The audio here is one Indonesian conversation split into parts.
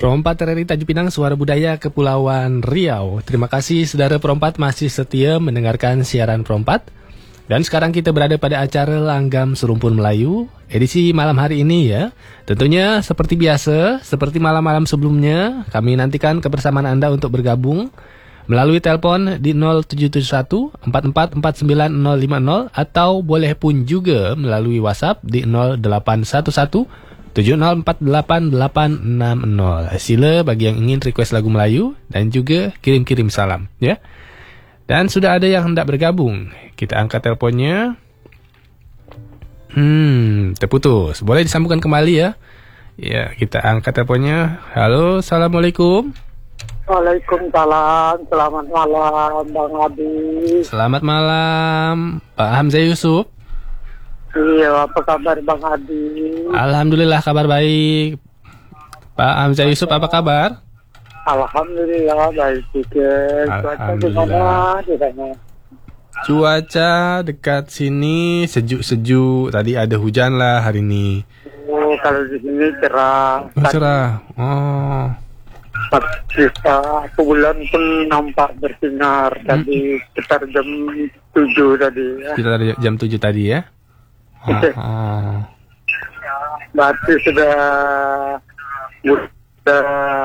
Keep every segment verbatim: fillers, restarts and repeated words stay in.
Perompat R R I Tanjung Pinang, Suara Budaya Kepulauan Riau. Terima kasih saudara Perompat masih setia mendengarkan siaran Perompat. Dan sekarang kita berada pada acara Langgam Serumpun Melayu, edisi malam hari ini ya. Tentunya seperti biasa, seperti malam-malam sebelumnya, kami nantikan kebersamaan Anda untuk bergabung melalui telepon di nol tujuh tujuh satu empat empat empat sembilan nol lima nol atau boleh pun juga melalui WhatsApp di nol delapan satu satu tujuh nol empat delapan delapan enam nol. Sila bagi yang ingin request lagu Melayu dan juga kirim-kirim salam ya. Dan sudah ada yang hendak bergabung. Kita angkat teleponnya. Hmm, terputus. Boleh disambungkan kembali ya. Ya, kita angkat teleponnya. Halo, Assalamualaikum. Waalaikumsalam, selamat malam Bang Adi. Selamat malam Pak Hamzah Yusuf. Iya, apa kabar Bang Adi? Alhamdulillah kabar baik. Pak Hamzah Yusuf apa kabar? Alhamdulillah baik juga. Cuaca gimana di sana? Cuaca dekat sini sejuk-sejuk. Tadi ada hujan lah hari ini. Oh, kalau di sini cerah. Oh, cerah. Oh. Satu bulan pun nampak bersinar tadi hmm. sekitar jam tujuh tadi ya. Sekitar jam tujuh tadi ya. Oh, oh. Berarti sudah sudah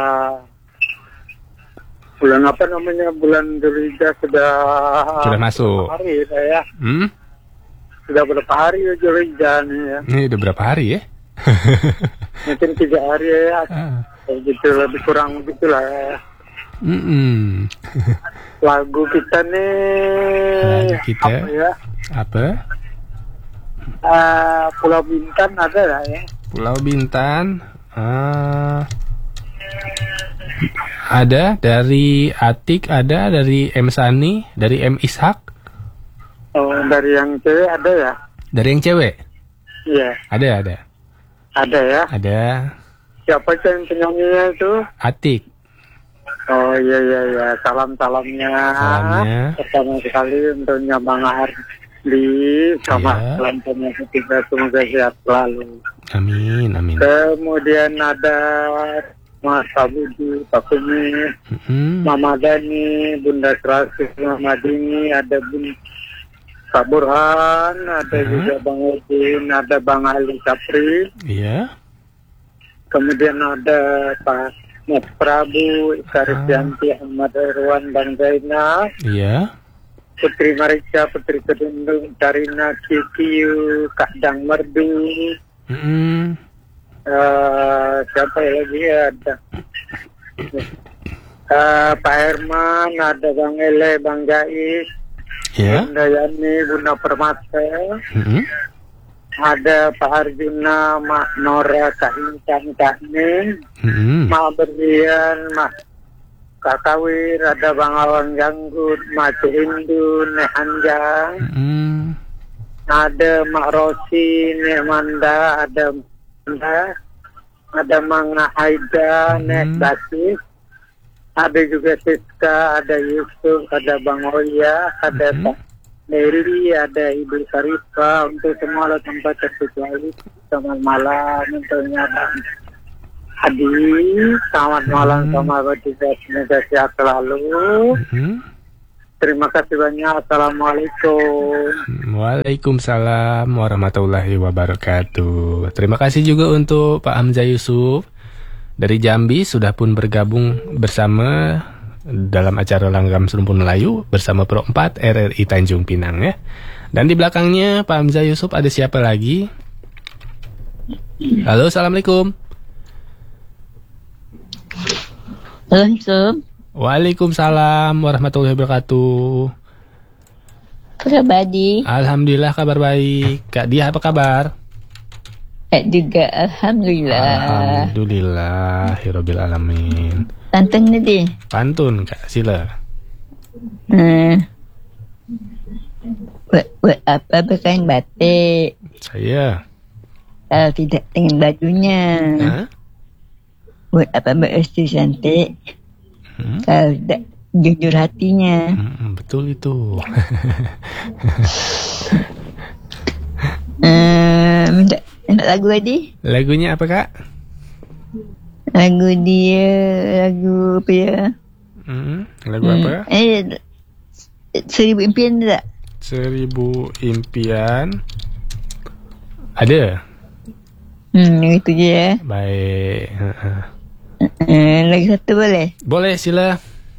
bulan apa namanya bulan Dzulhijjah sudah sudah masuk. Hari ya. Hmm? Sudah berapa hari ya Dzulhijjah nih ya? Ini udah berapa hari ya? Mungkin tiga hari ya. Ah. Gitu lebih kurang begitulah ya. Mm-mm. Lagu kita nih lagu kita apa ya? Apa? Uh, Pulau Bintan ada lah ya. Pulau Bintan uh, ada dari Atik, ada dari M Sani, dari M Ishak. Oh, dari yang cewek ada ya? Dari yang cewek? Iya. Ada, ada. Ada ya? Ada. Siapa yang penyanyinya itu? Atik. Oh iya iya iya, salam-salamnya. Salamnya. Pertama sekali untuk Bang Ardi sama iya. salam-salamnya kita semoga sehat selalu. Amin, amin. Kemudian ada Mas Abudi, Pak Kumi, mm-hmm. Mama Dani, Bunda Serasi, Mama Dini, ada Bun Pak Burhan, ada uh-huh. juga Bang Udin, ada Bang Ali Sapri. Iya. Kemudian ada Pak Mas Prabu, Karisyanti, Ahmad Irwan, Bang Zainal. Iya. Putri Marica, Putri Kedundung, Tarina, Kikiu, Kak Dang Merdu. Mm-hmm. Uh, siapa lagi ada? Uh, Pak Herman, ada Bang Ele, Bang Jais. Iya. Bunda Yani, Bunda Permata. Mm-hmm. Ada Pak Arjuna, Mak Nora, Kak Intan, Kak Ning, mm-hmm. Mak Berlian, Mak Kak Kawir, ada Bang Awan Ganggut, Mak Hindu, Nek Anjang, mm-hmm. ada Mak Rosi, Nek Manda, ada Manda, ada Manga Aida, mm-hmm. Nek Basis, ada juga Siska, ada Yusuf, ada Bang Oya, ada mm-hmm. Pak Meli, ada Ibu Sarifa, untuk semua lo tempat terkecuali. Selamat malam untuknya Bang Adi, selamat malam hmm. sama Bapak, semoga sehat selalu. Hmm. Terima kasih banyak. Assalamualaikum. Waalaikumsalam warahmatullahi wabarakatuh. Terima kasih juga untuk Pak Hamzah Yusuf dari Jambi sudah pun bergabung bersama dalam acara Langgam Serumpun Melayu bersama Pro empat R R I Tanjung Pinang ya. Dan di belakangnya Pak Hamzah Yusuf ada siapa lagi? Halo, Assalamualaikum. Waalaikumsalam. Waalaikumsalam warahmatullahi wabarakatuh. Apa kabar Di? Alhamdulillah kabar baik. Kak Dia apa kabar? Kak juga Alhamdulillah. Alhamdulillah Hirobbil Alamin. Pantun Di? Pantun Kak, sila. Hmm. Buat, buat apa berkain batik? Saya. Kalau tidak dengan bajunya. Hah? Buat apa beresti cantik? Hmm? Kalau tidak jujur hatinya. Hmm, betul itu. Hmm, minta, minta lagu tadi? Lagunya apa Kak? Lagu dia, lagu apa ya? Hmm, lagu apa? Eh, Seribu Impian tak? Seribu Impian. Ada? Hmm, itu je ya. Baik. Uh, lagi satu boleh? Boleh, sila.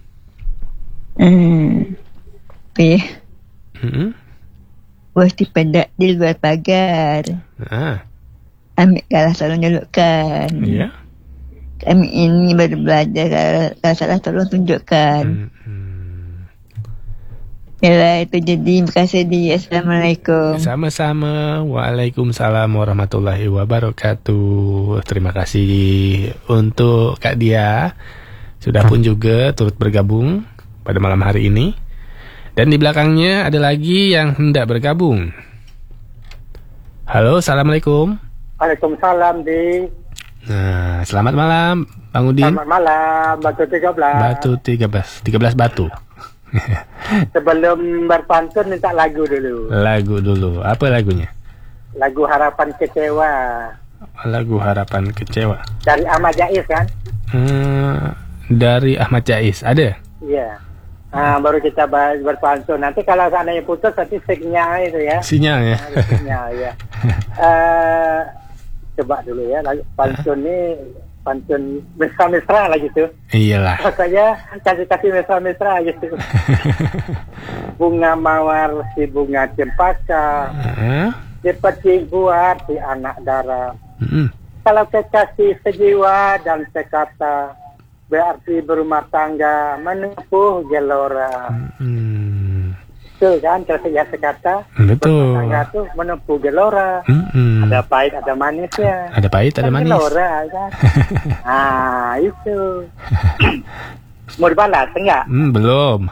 Hmm. Apa ya? Hmm. Bos dipendak di luar pagar. Ah. Ambil kalah tolong jalurkan. Ya. Kami ini baru belajar, kalau, kalau salah tolong tunjukkan. Hmm. hmm. Yalah, itu jadi. Terima kasih di. Assalamualaikum. Sama-sama. Waalaikumsalam warahmatullahi wabarakatuh. Terima kasih untuk Kak Dia sudah pun juga turut bergabung pada malam hari ini. Dan di belakangnya ada lagi yang hendak bergabung. Halo, Assalamualaikum. Waalaikumsalam, Di. Nah, selamat malam, Bang Udin. Selamat malam, Batu tiga belas. Batu tiga belas, tiga belas batu. Sebelum berpantun, minta lagu dulu. Lagu dulu, apa lagunya? Lagu Harapan Kecewa. Lagu Harapan Kecewa. Dari Ahmad Jais kan? Hmm, dari Ahmad Jais, ada? Iya. Nah, baru kita bahas berpantun. Nanti kalau seandainya putus, nanti signal itu ya. Sinyal ya? Nah, signal ya. uh, coba dulu ya, lagu pantun ini pantun mesra-mesra lah gitu. Iyalah. Pokoknya kasih-kasih mesra-mesra gitu. Bunga mawar si bunga cempaka, Uh-huh. seperti buat si anak darah. Mm-mm. Kalau kekasih sejiwa dan sekata, berarti berumah tangga menempuh gelora. Mm-mm. Betul kan, kalau saya sekata, Betul. berumah tangga tuh menempuh gelora. Mm-mm. Ada pahit, ada manisnya. Ada pahit, ada Kan manis. gelora kan. Ah, itu. Mau dibalas enggak? Hmm, belum.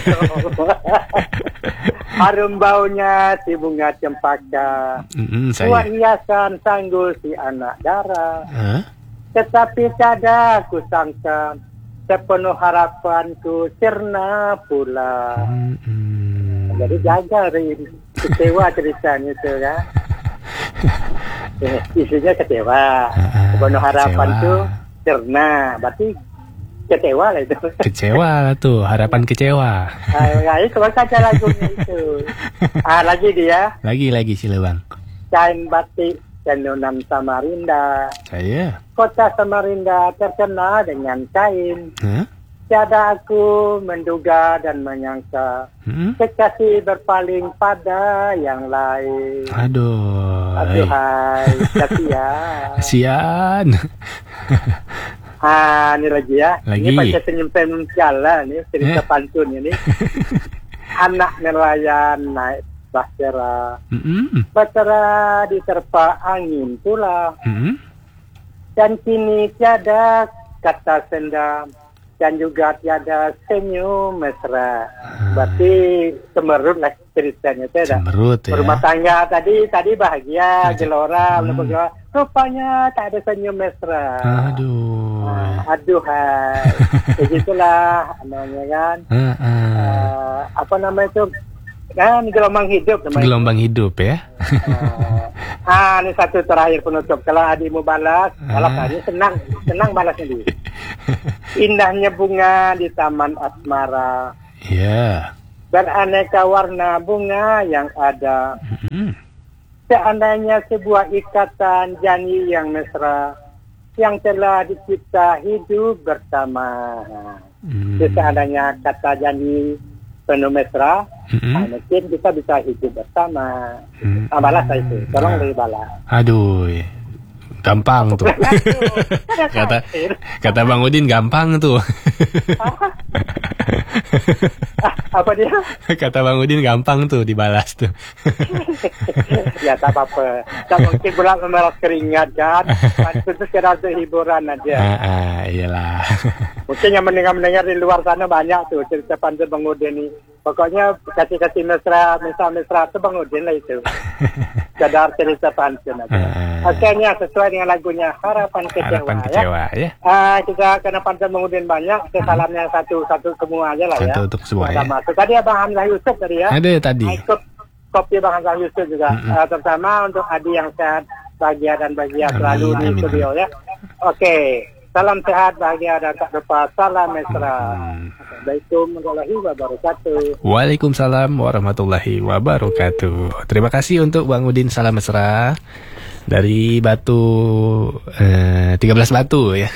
Harum baunya si bunga cempaka, Mm-mm, buat saya. hiasan sanggul si anak darah. Hah? Tetapi tiada ku sangka, sepenuh harapanku cerna pula. Mm-mm. Jadi jaga Rin, kecewa ceritanya itu kan. Eh, isinya kecewa, sepenuh harapan kecewa. tuh cerna, berarti kecewa lah itu. Kecewa lah tuh, harapan kecewa. Ah, itu baca lagunya itu. Ah, lagi dia, Lagi-lagi sila Bang. kain batik tenunan Samarinda. Saya. Kota Samarinda terkenal dengan kain. Hah? Tiada aku menduga dan menyangka, Mm-mm. kekasih berpaling pada yang lain. Aduh. Aduhai, kasihan. Kasian. Ah, ini lagi ya. Lagi. Ini pakai senyum-senyum jalan nih, cerita Eh. pantun ini. Anak nelayan naik bahtera, Mm-mm. bahtera diterpa angin pula. Mm-mm. Dan kini tiada kata sendam, dan juga tiada senyum mesra. Berarti semerut lah ceritanya, tidak? Cemberut ya. Berumah tangga tadi tadi bahagia, Aja. gelora, Hmm. gelora. Rupanya tak ada senyum mesra. Aduh. Ah, aduhai. Begitulah namanya kan. Ah, ah. Ah, apa nama itu? Kan gelombang hidup namanya. Gelombang hidup ya. Ah, ini satu terakhir penutup. Kalau adikmu balas, balas Ah. aja senang, senang balasnya dia. Indahnya bunga di taman asmara, Iya. beraneka warna bunga yang ada. Mm-mm. Seandainya sebuah ikatan janji yang mesra, yang telah dicipta hidup bersama. Mm. Jadi seandainya kata janji penuh mesra, Mm-mm. nah, mungkin kita bisa hidup bersama. Mm. Ah, balas saya itu, tolong Ah. lebih balas. Aduh. Gampang tuh. kata kata Bang Udin gampang tuh. Apa dia? Kata Bang Udin gampang tuh dibalas tuh. Ya tak apa-apa. Tak mungkin pula memeras keringat kan. Itu tuh kira untuk hiburan aja. Ah, ah, iyalah. Mungkin yang mendengar-mendengar di luar sana banyak tuh cerita pantun Bang Udin ini. Pokoknya kasih-kasih mesra, mesra-mesra itu Bang Udin lah itu. Kadar cerita pantun aja. Ah. Akhirnya sesuai dengan lagunya Harapan Kecewa. Harapan Ya. kecewa ya. Ah, kita kena pantun Bang Udin banyak. Kita salamnya satu-satu semua aja lah ya. Satu untuk semua ya. Sama. So, tadi Abang Hamzah Yusuf tadi ya. Ada tadi. Ah, ikut kopi Bang Hamzah Yusuf juga. Mm-mm. Ah, terutama untuk Adi yang sehat, bahagia dan bahagia Amin, selalu di amin. studio ya. Oke. Salam sehat, bahagia dan tak lupa salam mesra. Hmm. Assalamualaikum warahmatullahi wabarakatuh. Waalaikumsalam warahmatullahi wabarakatuh. Terima kasih untuk Bang Udin salam mesra dari Batu eh, tiga belas Batu ya.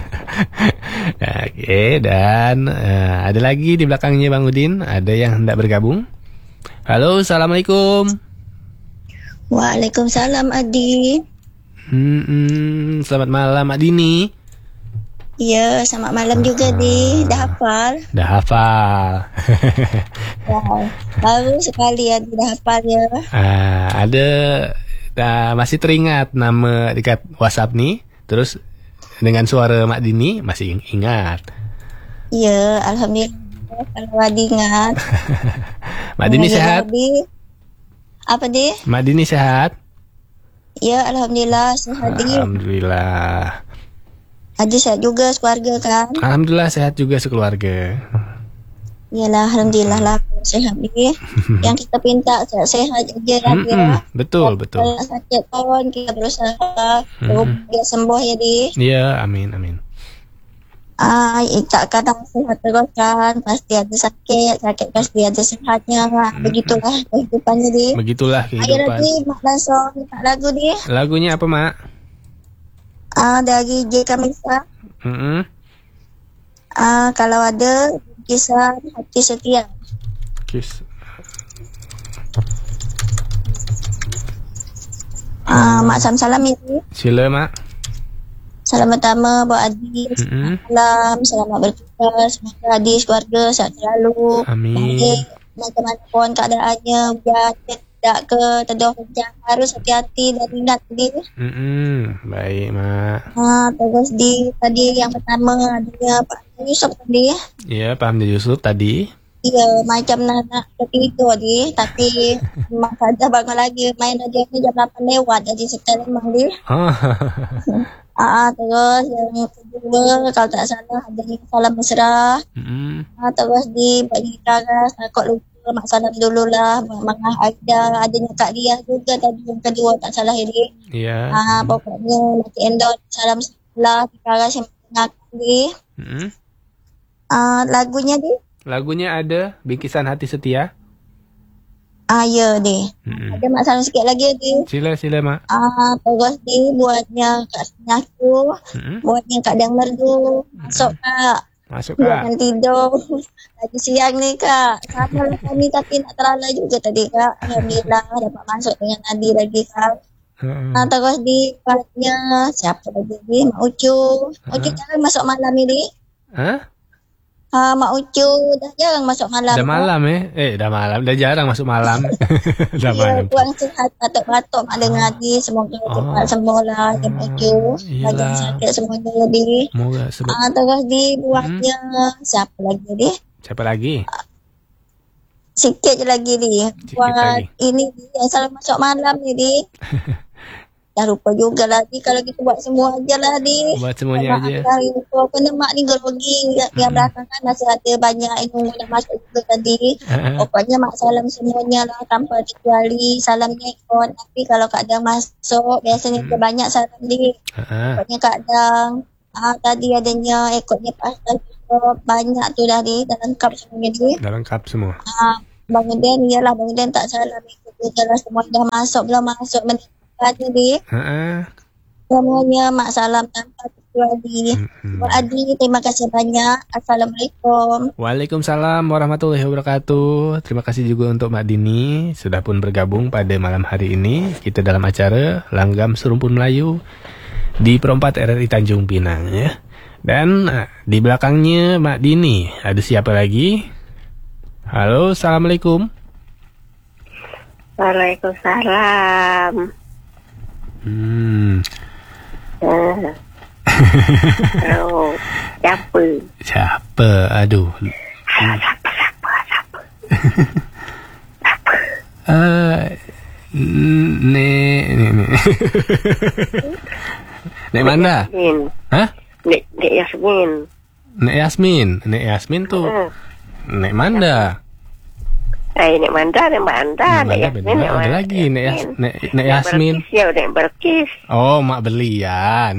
Oke, dan eh, ada lagi di belakangnya Bang Udin, ada yang hendak bergabung. Halo, assalamualaikum. Waalaikumsalam Adi. Hmm, hmm, selamat malam Mak Dini. Ya, selamat malam juga Di. Dah hafal? Dah hafal. Wow. Baru sekali Adi dah hafal ya. Ah, ada dah, masih teringat nama dekat WhatsApp ni. Terus dengan suara Mak Dini masih ingat. Ya, alhamdulillah kalau Adi ingat. Mak Dini sehat? Adi. Apa Di? Mak Dini sehat? Ya, alhamdulillah sehat Di. Alhamdulillah. Adi sehat juga sekeluarga kan? Alhamdulillah sehat juga sekeluarga. Yalah, alhamdulillah lah sehat Di. Yang kita minta sehat aja lah Mm-mm, dia. betul, betul. Kalau sakit pun kita berusaha Mm-mm. dia sembuh ya Di. Ya, amin, amin. Ah, tak kadang sehat terus kan, pasti ada sakit, sakit pasti ada sehatnya. Begitulah kehidupannya Di. Begitulah Ayo kehidupan. lagi Mak langsung minta lagu Di. Lagunya apa, Mak? Ah, dari J Kamisa. Mm-mm. Ah, kalau ada kisah hati setia. Kiss. Ah, Mak salam salam ya Di. Sila, Mak. Salam pertama buat Adi. Mm-mm. Salam, selamat bertugas. Semoga Adi keluarga sehat selalu. Amin. Baik, macam mana pun keadaannya, hujan, tidak ke teduh hujan, harus hati-hati dan ingat Di. Mm-mm. Baik, Mak. Ha, terus di tadi yang pertama adanya Pak Yusuf tadi. Ya, Pak Hamdi Yusuf tadi. Ya, macam nak nak tertidur Di. Tapi memang saja bangun lagi. Main aja ni jam lapan lewat. Jadi sekarang memang Di. Oh. Ah, terus yang kedua kalau tak salah ada yang salam mesra. Mm-mm. Ah, terus di bagi karas takut lupa mak salam dululah Mak Mangah Aida, adanya Kak Dia juga tadi yang kedua tak salah ini. Ya. Ah, pokoknya Mati Endor salam sebelah di karas yang mengaku Di. Mm-mm. Ah, lagunya Di. Lagunya ada Bingkisan Hati Setia. Ah, ya Di. Mm-mm. Ada mak salam sikit lagi Di. Sila, sila, Mak. Ah, terus Di buatnya Kak Senyaku, Mm-mm. buatnya Kak Dang Merdu. Masuk Kak. Masuk, Kak. Jangan tidur. Tadi siang ni Kak. Sama lah kami tapi nak terlalai juga tadi Kak. Alhamdulillah dapat masuk dengan Adi lagi Kak. Mm-mm. Nah, terus di partnya siapa lagi Di? Mak Ucu. Mak Ucu jarang masuk malam ni Di. Hah? Ha, Mak Ucu dah jarang masuk malam. Dah malam eh? Eh, dah malam. Dah jarang masuk malam. Dah Ya, malam. kurang sihat batuk-batuk mak dengar Di. Semoga Oh. cepat sembuh lah ya Mak Ucu. Iyalah. Lagi sakit semuanya Di. Moga sebab. Ah, terus di buatnya siapa lagi Di? Siapa lagi? Sikit je lagi Di. Sikit Buat lagi. ini Di yang selalu masuk malam ni Di. Dah lupa jugalah Di. Kalau kita buat semua aja lah Di. Buat semuanya Mak aja. Hari lupa. Kena mak ni grogi. Yang, yang belakang kan masih ada banyak yang nak masuk juga tadi. Pokoknya mak salam semuanya lah tanpa kecuali. Salamnya ikut. Tapi kalau kadang masuk biasanya dia banyak salam Di. Ha. Pokoknya kadang ah, tadi adanya ikutnya pasal banyak tu dah Di. Dah lengkap semuanya Di. Dah lengkap semua. Ah, Bang Uden, iyalah Bang Uden tak salah ikut je lah semua dah masuk belum masuk menit Di. Ha. Semuanya mak salam tanpa kecuali. Mm-mm. Buat Adi terima kasih banyak. Assalamualaikum. Waalaikumsalam warahmatullahi wabarakatuh. Terima kasih juga untuk Mak Dini sudah pun bergabung pada malam hari ini. Kita dalam acara Langgam Serumpun Melayu di Perempat R R I Tanjung Pinang ya. Dan ah, di belakangnya Mak Dini ada siapa lagi? Halo, assalamualaikum. Waalaikumsalam. Hmm, Eh. Oh, siapa? siapa? Aduh. Siapa, siapa, siapa? Uh, Nek, nek, nek. Nek mana? Yasmin. Hah? Nek, Nek Yasmin. Nek Yasmin. Nek Yasmin tuh Hmm. Nek Manda. Eh, Nek Manda, Nek Manda, Nek Yasmin, Nek Ada Manda. lagi Nek, Yas, Nek, Nek Yasmin. Berkis ya, Nek Berkis. Oh, Mak Berlian.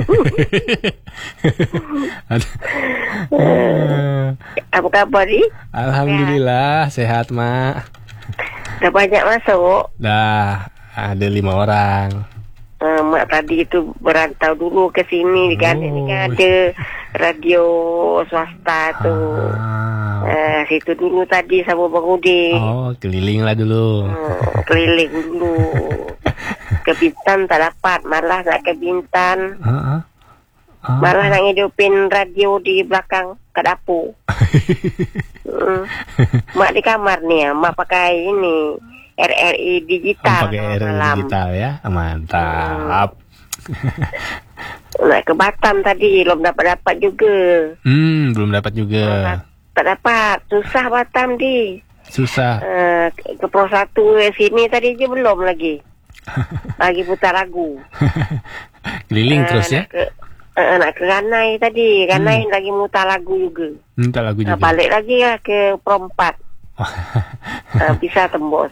Apa kabar, Di? Alhamdulillah sehat, Mak. Dah banyak masuk. Dah ada lima orang. Uh, mak tadi itu berantau dulu ke sini Oh. kan. Ini kan ada radio swasta tu. Ah. Uh, situ dulu tadi sama Bang Udin. Oh, keliling lah dulu. Hmm, keliling dulu. Ke Bintan tak dapat. Malah nak ke Bintan. Ah, ah. Ah. Malah nak hidupin radio di belakang ke dapur. hmm. Mak di kamar ni ya. Mak pakai ini R R I digital. Oh, pakai R R I digital ya. Mantap. Nak ke Batam tadi belum dapat-dapat juga. Hmm, belum dapat juga. Tak, tak dapat. Susah Batam di. Susah. Uh, ke, ke Pro satu sini tadi je belum lagi. Lagi putar lagu. Keliling Uh, terus ya. Nak ke, uh, nak ke Ranai tadi. Ranai Hmm. lagi mutar lagu juga. Minta lagu Uh, juga. balik lagi lah ke Pro empat. uh, bisa tembus.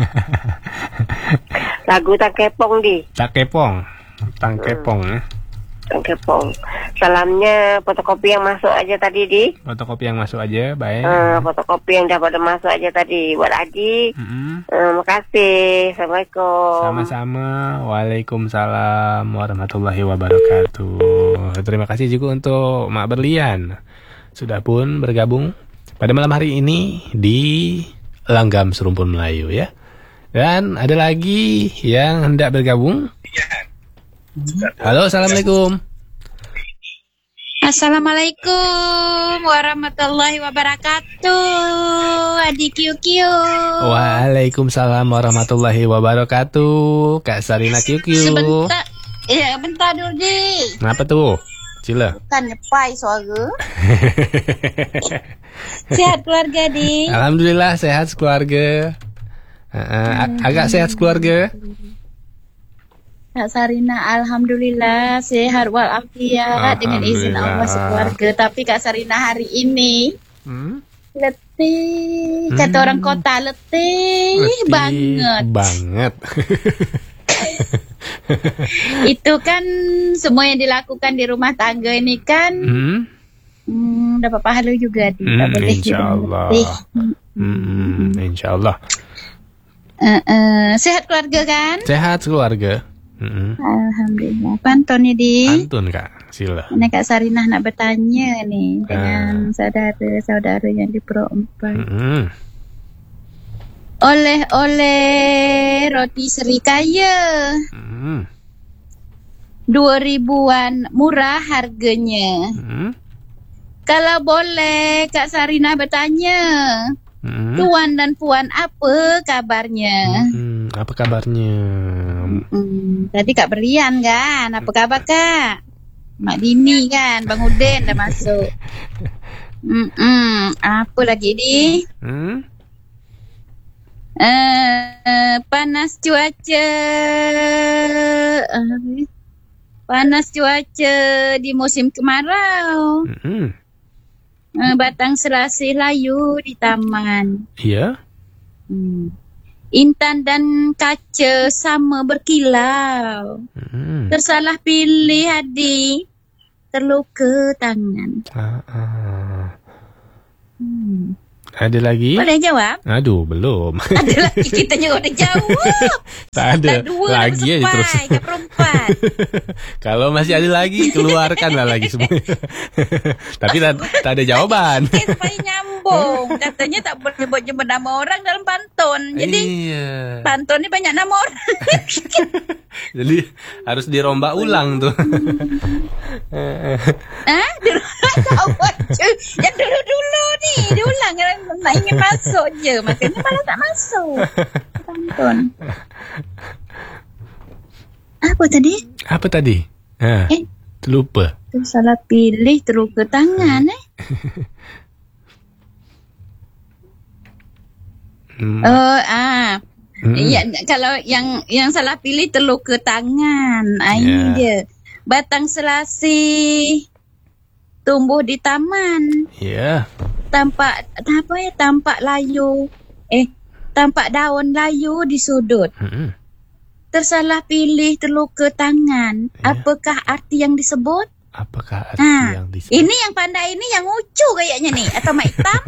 Lagu Tak Kepong di. Tak kepong. Tang kepong ya. Tak Kepong. Salamnya fotokopi yang masuk aja tadi di. Fotokopi yang masuk aja, baik. Uh, fotokopi yang dah pada masuk aja tadi. Buat Adi. Mm-mm. Uh, makasih. Assalamualaikum. Sama-sama. Waalaikumsalam warahmatullahi wabarakatuh. Terima kasih juga untuk Mak Berlian sudah pun bergabung pada malam hari ini di Langgam Serumpun Melayu ya. Dan ada lagi yang hendak bergabung. Halo, assalamualaikum. Assalamualaikum warahmatullahi wabarakatuh. Adik Q Q. Waalaikumsalam warahmatullahi wabarakatuh. Kak Sarina Q Q. Sebentar. Ya, bentar dulu, Di. Kenapa tuh? Sila. Bukan lepai suara. Sehat keluarga, Di. Alhamdulillah sehat keluarga. Uh, uh, ag- agak sehat keluarga. Kak Sarina, alhamdulillah sehat walafiat dengan izin Allah sekeluarga. Tapi Kak Sarina hari ini Hmm? letih. Kata Hmm. orang kota letih, Letih banget. Banget. Itu kan semua yang dilakukan di rumah tangga ini kan Hmm? hmm, dapat pahala juga. Di. Hmm, Tak boleh insyaallah. letih. Hmm, insyaallah. Uh, uh, sehat keluarga kan? Sehat keluarga. Hmm. Alhamdulillah. Pantun nih, Di. Pantun Kak, sila. Ini Kak Sarinah nak bertanya nih dengan saudara-saudara yang di Pro empat. Hmm. Oleh-oleh roti serikaya. Hmm. Dua ribuan murah harganya. Hmm. Kalau boleh Kak Sarinah bertanya, Hmm. tuan dan puan apa kabarnya? Hmm. Apa kabarnya? Hmm, tadi Kak Berian kan, apa kabar Kak? Mak Dini kan, Bang Udin dah masuk. Hmm, apa lagi Di? Hmm. Uh, panas cuaca, uh, panas cuaca di musim kemarau. Hmm. Uh, batang selasih layu di taman. Iya. Hmm. Intan dan kaca sama berkilau. Hmm. Tersalah pilih adik, terluka tangan. Ah, ah. Hmm. Ada lagi? Boleh jawab? Aduh, belum. Ada lagi, kita juga udah jawab. Tak ada. Dah dua Lagi dah aja terus. sampai ke perempat. Kalau masih ada lagi, keluarkanlah lagi semua. Tapi tak, tak ada jawaban. Eh, supaya nyambung. Katanya tak boleh nyebut-nyebut nama orang dalam pantun. Jadi iya. pantun ni banyak nama orang. Jadi harus dirombak ulang tuh. Hah? Dulu awak je. Yang dulu-dulu ni diulang kan nak ingin masuk je. Makanya malah tak masuk. Pantun. Apa tadi? Apa tadi? Ha, Eh? terlupa. Tu salah pilih terluka tangan eh. Hmm. Oh, ah. Hmm. Ya, kalau yang yang salah pilih terluka tangan. Ah, Ya. ini dia. Batang selasih tumbuh di taman. Ya. Tampak apa ya? Tampak layu. Eh, tampak daun layu di sudut. Mm-mm. Tersalah pilih terluka tangan. Ya. Apakah arti yang disebut? Apakah arti Ha, yang disebut? ini yang pandai ini yang ucu kayaknya nih. Atau Mak Hitam?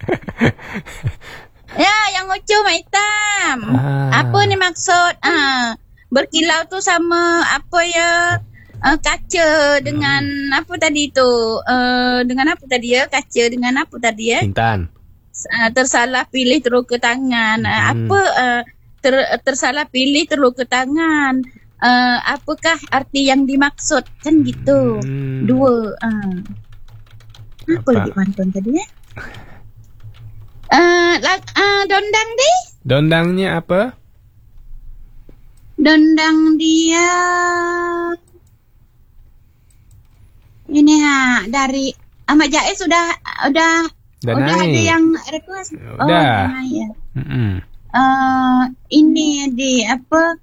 Ya, yang ucu Mak Hitam. Ah. Apa ni maksud? Ah, berkilau tu sama apa ya? Uh, kaca dengan Hmm. apa tadi tu? Uh, dengan apa tadi ya? Kaca dengan apa tadi ya? Intan. Uh, tersalah pilih terluka tangan. Uh, Hmm. Apa uh, ter, tersalah pilih terluka tangan? Uh, apakah arti yang dimaksud? Kan gitu. Hmm. Dua. Uh. Apa, Apa? lagi pantun tadi ya? Uh, lag, uh, dondang deh. Dondangnya apa? Dondang dia ini ha dari Ahmad Jaiz sudah udah Dah udah naik. ada yang request. Udah. Oh, dah naik ya. Mm-mm. Uh, ini di apa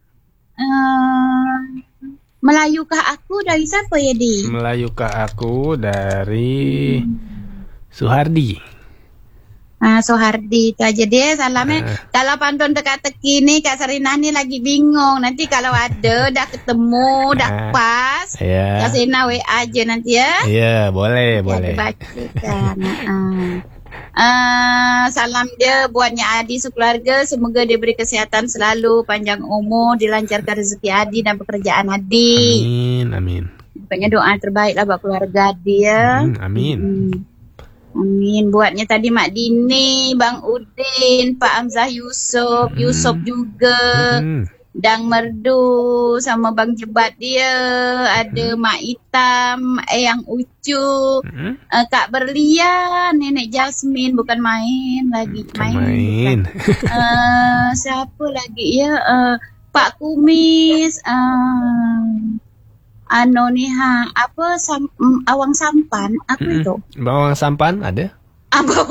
uh, Melayukah aku dari siapa ya di? Melayukah aku dari Suhardi. Ah, Sohardi itu aja deh salamnya. Ah. Kalau pantun teka-teki nih Kak Sarinah nih lagi bingung. Nanti kalau ada dah ketemu, dah Ah. pas, Ya. Kak Sarinah W A aja nanti ya. Iya, boleh, boleh. Dibacakan. uh. Uh, salam dia buatnya Adi sekeluarga. Semoga dia beri kesihatan selalu, panjang umur, dilancarkan rezeki Adi dan pekerjaan Adi. Amin, amin. Pokoknya doa terbaik lah buat keluarga Adi ya. Hmm, amin. Hmm. Amin. Buatnya tadi Mak Dini, Bang Udin, Pak Hamzah Yusof, Hmm. Yusof juga, Hmm. Dang Merdu sama Bang Jebat dia, ada Mak Hitam, Eyang Ucu, Hmm. uh, Kak Berlian, Nenek Jasmine, bukan main lagi, Bukan main. Uh, siapa lagi ya? Uh, Pak Kumis, uh, ano ni ha, apa sam, mm, awang sampan, apa Mm-mm. itu? Bawang sampan ada? Abang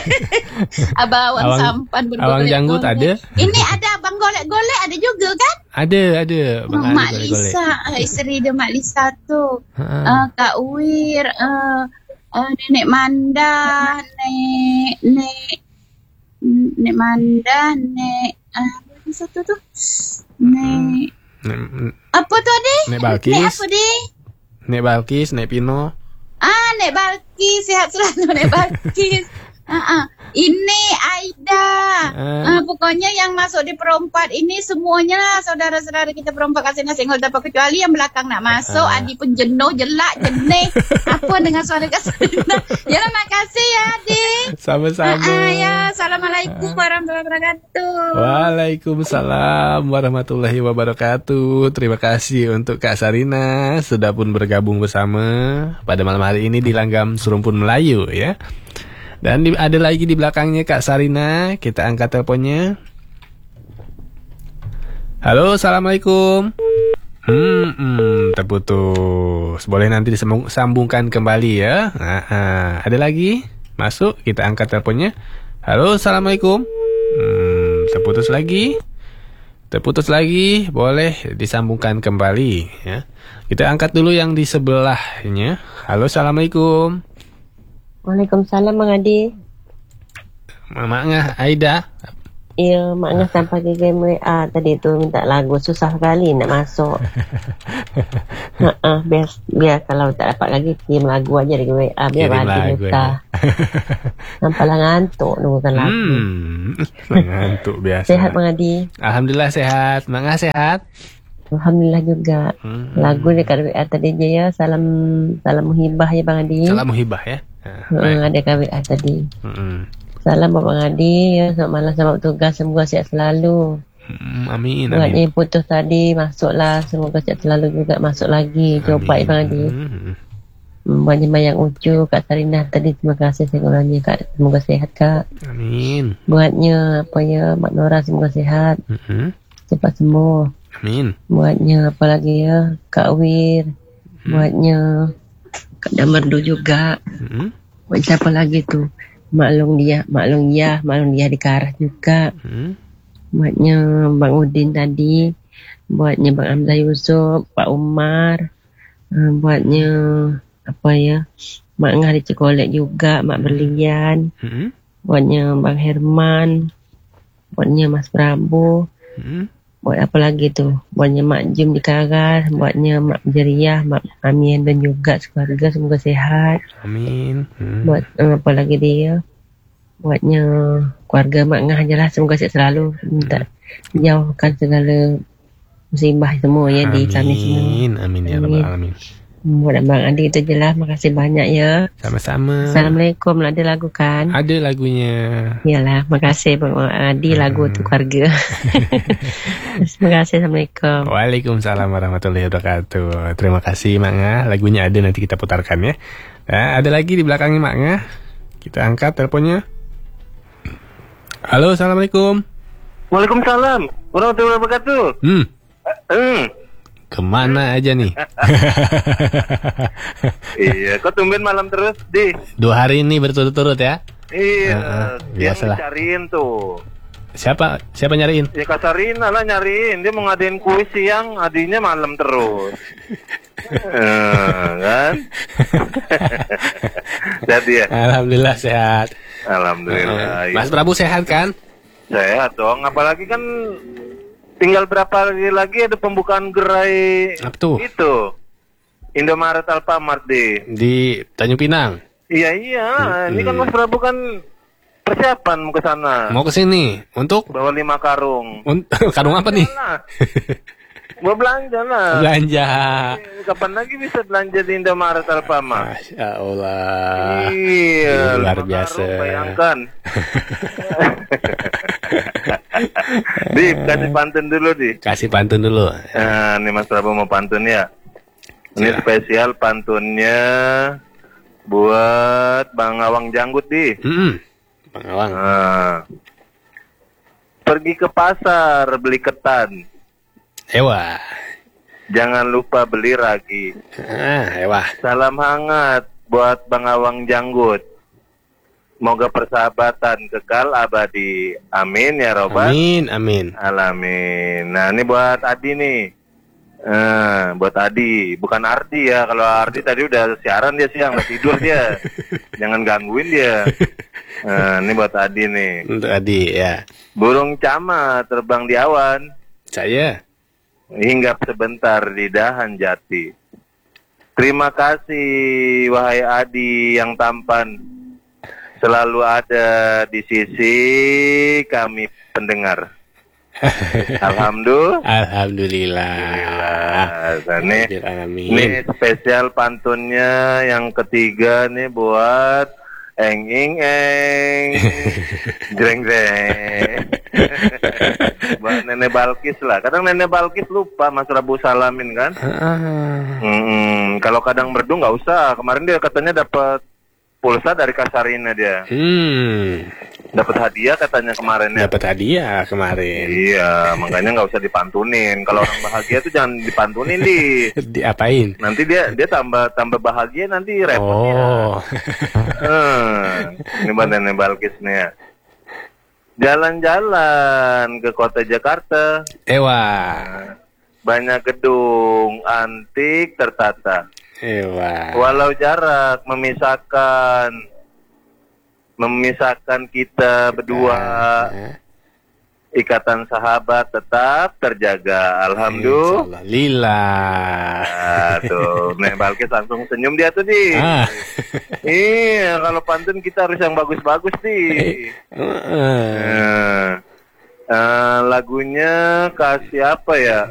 Abang Awang- sampan awang janggut ada? Ini ada abang golek-golek ada juga kan? Ada, ada. Bang Ali Mak golek-golek. Lisa, ah, isteri dia Mak Lisa tu. Ha. Uh, Kak Wir, uh, uh, Nenek Manda, Nek Nek Nek Manda, Nek uh, apa satu tu? Nek Nek, apa tu adik? Nek Balkis. Nek apa dik? Nek Balkis, Nek Pino. Ah, Nek Balkis, sihat selalu Nek Balkis. Ah, ah. Ini Aida. Ah. Ah, pokoknya yang masuk di perempat ini semuanya lah saudara-saudara kita perempat kasih nasi senggol dapat kecuali yang belakang nak masuk. Ah. Adi pun jenuh, jelak, jenih. Apa dengan suara kasih? Ya, terima kasih ya, Adi. Sama-sama. Ah, ah, ya, assalamualaikum warahmatullahi wabarakatuh. Waalaikumsalam warahmatullahi wabarakatuh. Terima kasih untuk Kak Sarina sudah pun bergabung bersama pada malam hari ini di Langgam Serumpun Melayu ya. Dan di, ada lagi di belakangnya Kak Sarina. Kita angkat teleponnya. Halo, assalamualaikum. Hmm, hmm terputus. Boleh nanti disambungkan kembali ya. Nah, nah, ada lagi? Masuk, kita angkat teleponnya. Halo, assalamualaikum. Hmm, terputus lagi. Terputus lagi, boleh disambungkan kembali ya. Kita angkat dulu yang di sebelahnya. Halo, assalamualaikum. Waalaikumsalam Bang Adi. Mak Ngah Aida. Ya, Mak Ngah sampai ke game W A tadi tu minta lagu, susah sekali nak masuk. Ha biar biar kalau tak dapat lagi kirim lagu aja dari W A biar Kirim Adi lagu minta. aja. Nampaklah ngantuk nunggukan lagu. Hmm, ngantuk biasa. Sehat Bang Adi. Alhamdulillah sehat. Mak Ngah sehat. Alhamdulillah juga. Hmm. Lagu dekat W A tadi je ya. Salam salam muhibah ya Bang Adi. Salam muhibah ya. Nah, Hmm, baik. ada kat W A tadi. Hmm. Salam buat Bang Adi ya. Selamat malam, selamat bertugas. Semoga sihat selalu. Hmm, amin, Buatnya amin. yang putus tadi masuklah. Semoga sihat selalu juga. Masuk lagi. Coba Amin. Bang Adi. Hmm. Buatnya Mayang Ucu, Kak Sarinah tadi. Terima kasih senggolannya Kak. Semoga sehat Kak. Amin. Buatnya apa ya Mak Nora, semoga sehat. Hmm. Cepat sembuh. Amin. Buatnya apa lagi ya Kak Wir. Buatnya Kak Damerdu juga. Hmm. Buat siapa lagi tu? Maklong dia, maklong dia, maklong dia di Karah juga. Hmm. Buatnya Bang Udin tadi. Buatnya Bang Hamzah Yusof, Pak Umar. Uh, buatnya apa ya? Mak Ngah di Cikolek juga, Mak Berlian. Hmm. Buatnya Bang Herman. buatnya Mas Prabu, Hmm. buat apa lagi tu, buatnya Mak Jum di Karas, buatnya Mak Jeriah, Mak Amin dan juga keluarga semoga sehat. Amin. Hmm. Buat uh, apa lagi dia, buatnya keluarga Mak Ngah je lah, semoga sehat selalu, minta jauhkan segala musibah semua ya di kami semua. Amin. Amin ya rabbal alamin. Buat Abang Adi itu je lah, makasih banyak ya. Sama-sama. Assalamualaikum, ada lagu kan? Ada lagunya. Iyalah, makasih Bang Adi, lagu tu keluarga. Terima kasih, Assalamualaikum. Waalaikumsalam warahmatullahi wabarakatuh. Terima kasih Mak Ngah. Lagunya ada, nanti kita putarkan ya. Nah, ada lagi di belakangnya Mak Ngah. Kita angkat teleponnya. Halo, assalamualaikum. Waalaikumsalam warahmatullahi wabarakatuh. Hmm, Hmm. kemana aja nih? Iya, kok tumben malam terus, Di? Dua hari ini berturut-turut ya. Iya, Heeh, dia biasalah. cariin tuh. Siapa siapa nyariin? Ya Kasarina lah nyariin, dia mau ngadain kuis siang, adinya malam terus. Eh, kan? Jadi ya, Alhamdulillah sehat. alhamdulillah. Eh, Mas Prabu sehat kan? Sehat dong, apalagi kan tinggal berapa hari lagi ada pembukaan gerai Apa tuh? itu Indomaret Alfamart di. Di Tanjung Pinang. Iya iya, Hmm. ini kan Mas Prabu kan persiapan mau ke sana. Mau ke sini untuk Bawa lima karung. un- karung apa nih? Nah, mau belanja lah. Belanja. Kapan lagi bisa belanja di Indomaret Alfamart? Masya Allah. Iya, Luar lima biasa. karung, bayangkan. Di, kasih pantun dulu, Di. Kasih pantun dulu. Nah, ini Mas Prabu mau pantun ya. Ini Siap. spesial pantunnya buat Bang Awang Janggut, Di. Hmm. Bang Awang. Nah, pergi ke pasar beli ketan. Ewa. Jangan lupa beli ragi. Ah, ewa. Salam hangat buat Bang Awang Janggut. Semoga persahabatan kekal abadi. Amin ya robbal Amin, amin. alamin. Nah, ini buat Adi nih. Eh, buat Adi, bukan Ardi ya. Kalau Ardi tadi udah siaran dia siang, udah tidur dia. Jangan gangguin dia. Nah, ini buat Adi nih. Untuk Adi ya. Burung cama terbang di awan, Saya. hinggap sebentar di dahan jati. Terima kasih wahai Adi yang tampan, selalu ada di sisi kami pendengar. Alhamdulillah. Alhamdulillah. Nah, nih, Amin. ini spesial pantunnya yang ketiga nih buat eng ing eng jreng jreng. Buat Nenek Balkis lah. Kadang Nenek Balkis lupa Mas Prabu salamin kan. Ah. Hmm, kalau kadang merdu nggak usah. Kemarin dia katanya dapat pulsa dari Kasarina dia. Hmm. Dapat hadiah katanya kemarin ya. Dapat hadiah kemarin. Iya, makanya nggak usah dipantunin. Kalau orang bahagia tuh jangan dipantunin di. Diapain? Nanti dia dia tambah tambah bahagia nanti repotnya. Oh. Hmm, ini buat Nenek Balkis nih ya. Jalan-jalan ke kota Jakarta, Ewa. banyak gedung antik tertata. Ewa. Walau jarak memisahkan memisahkan kita berdua, Ah. ikatan sahabat tetap terjaga. Alhamdulillah. Lillah. Nah, tuh, Nek Balkis langsung senyum dia tuh, Di. Ah. Iya, kalau pantun kita harus yang bagus-bagus, Di. Heeh. Nah, eh, lagunya kasih apa ya?